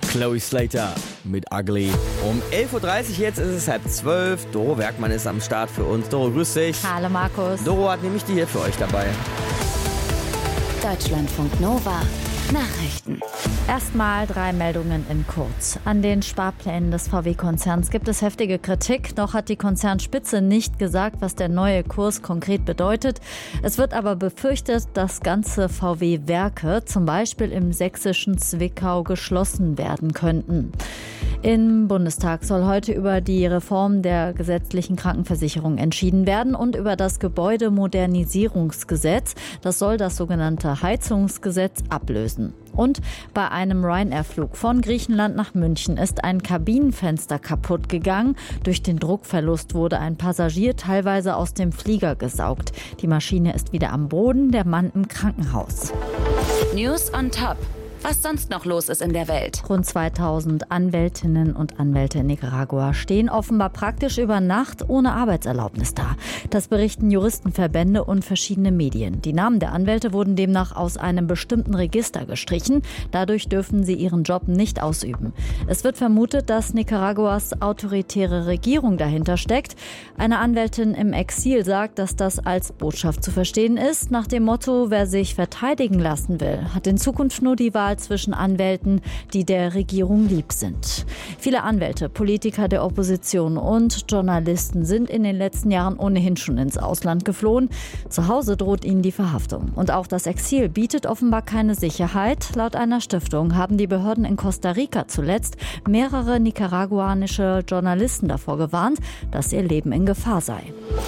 Chloe Slater mit Ugly. Um 11.30 Uhr, jetzt ist es 11:30. Doro Werkmann ist am Start für uns. Doro, grüß dich. Hallo Markus. Doro hat nämlich die hier für euch dabei. Deutschlandfunk Nova. Nachrichten. Erstmal 3 Meldungen in kurz. An den Sparplänen des VW-Konzerns gibt es heftige Kritik. Noch hat die Konzernspitze nicht gesagt, was der neue Kurs konkret bedeutet. Es wird aber befürchtet, dass ganze VW-Werke, zum Beispiel im sächsischen Zwickau, geschlossen werden könnten. Im Bundestag soll heute über die Reform der gesetzlichen Krankenversicherung entschieden werden und über das Gebäudemodernisierungsgesetz. Das soll das sogenannte Heizungsgesetz ablösen. Und bei einem Ryanair-Flug von Griechenland nach München ist ein Kabinenfenster kaputt gegangen. Durch den Druckverlust wurde ein Passagier teilweise aus dem Flieger gesaugt. Die Maschine ist wieder am Boden, der Mann im Krankenhaus. News on Top. Was sonst noch los ist in der Welt. Rund 2000 Anwältinnen und Anwälte in Nicaragua stehen offenbar praktisch über Nacht ohne Arbeitserlaubnis da. Das berichten Juristenverbände und verschiedene Medien. Die Namen der Anwälte wurden demnach aus einem bestimmten Register gestrichen. Dadurch dürfen sie ihren Job nicht ausüben. Es wird vermutet, dass Nicaraguas autoritäre Regierung dahinter steckt. Eine Anwältin im Exil sagt, dass das als Botschaft zu verstehen ist. Nach dem Motto, wer sich verteidigen lassen will, hat in Zukunft nur die Wahl zwischen Anwälten, die der Regierung lieb sind. Viele Anwälte, Politiker der Opposition und Journalisten sind in den letzten Jahren ohnehin schon ins Ausland geflohen. Zu Hause droht ihnen die Verhaftung. Und auch das Exil bietet offenbar keine Sicherheit. Laut einer Stiftung haben die Behörden in Costa Rica zuletzt mehrere nicaraguanische Journalisten davor gewarnt, dass ihr Leben in Gefahr sei.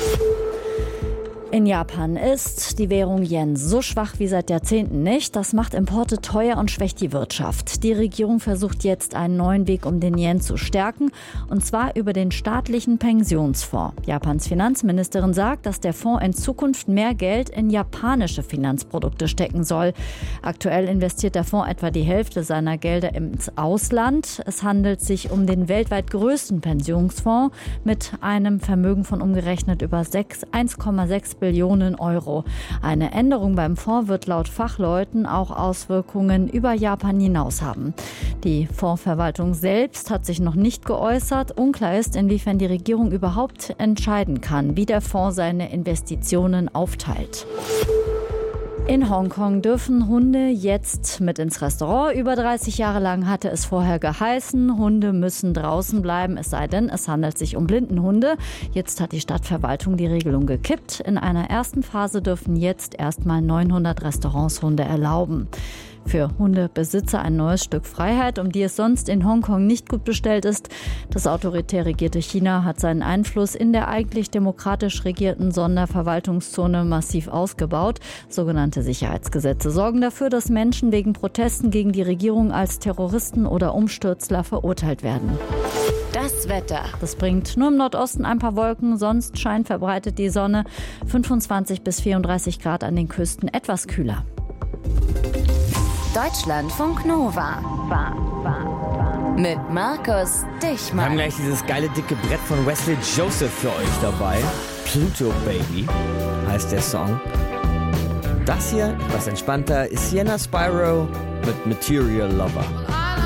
In Japan ist die Währung Yen so schwach wie seit Jahrzehnten nicht. Das macht Importe teuer und schwächt die Wirtschaft. Die Regierung versucht jetzt einen neuen Weg, um den Yen zu stärken, und zwar über den staatlichen Pensionsfonds. Japans Finanzministerin sagt, dass der Fonds in Zukunft mehr Geld in japanische Finanzprodukte stecken soll. Aktuell investiert der Fonds etwa die Hälfte seiner Gelder ins Ausland. Es handelt sich um den weltweit größten Pensionsfonds mit einem Vermögen von umgerechnet über 1,6 Billionen Euro. Eine Änderung beim Fonds wird laut Fachleuten auch Auswirkungen über Japan hinaus haben. Die Fondsverwaltung selbst hat sich noch nicht geäußert. Unklar ist, inwiefern die Regierung überhaupt entscheiden kann, wie der Fonds seine Investitionen aufteilt. In Hongkong dürfen Hunde jetzt mit ins Restaurant. Über 30 Jahre lang hatte es vorher geheißen, Hunde müssen draußen bleiben, es sei denn, es handelt sich um Blindenhunde. Jetzt hat die Stadtverwaltung die Regelung gekippt. In einer ersten Phase dürfen jetzt erstmal 900 Restaurants Hunde erlauben. Für Hundebesitzer ein neues Stück Freiheit, um die es sonst in Hongkong nicht gut bestellt ist. Das autoritär regierte China hat seinen Einfluss in der eigentlich demokratisch regierten Sonderverwaltungszone massiv ausgebaut. Sogenannte Sicherheitsgesetze sorgen dafür, dass Menschen wegen Protesten gegen die Regierung als Terroristen oder Umstürzler verurteilt werden. Das Wetter. Das bringt nur im Nordosten ein paar Wolken, sonst scheint verbreitet die Sonne. 25 bis 34 Grad an den Küsten, etwas kühler. Deutschlandfunk Nova. Mit Markus Wir Dichmann. haben gleich dieses geile dicke Brett von Wesley Joseph für euch dabei. Pluto Baby heißt der Song. Das hier, etwas entspannter, ist Sienna Spyro mit Material Lover.